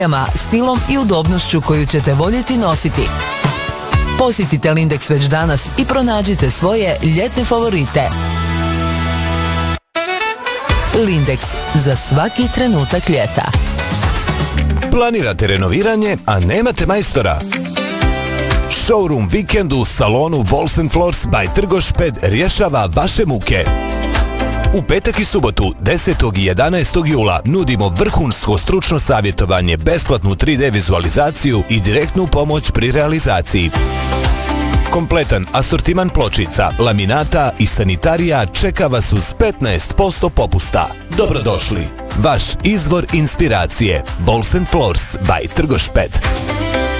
stilom i udobnošću koju ćete voljeti nositi. Posjetite Lindex već danas i pronađite svoje ljetne favorite. Lindex, za svaki trenutak ljeta. Planirate renoviranje, a nemate majstora? Showroom vikend u salonu Walls & Floors by Trgoš 5 rješava vaše muke. U petak i subotu, 10. i 11. jula, nudimo vrhunsko stručno savjetovanje, besplatnu 3D vizualizaciju i direktnu pomoć pri realizaciji. Kompletan asortiman pločica, laminata i sanitarija čeka vas uz 15% popusta. Dobrodošli! Vaš izvor inspiracije, Walls & Floors by Trgoš 5.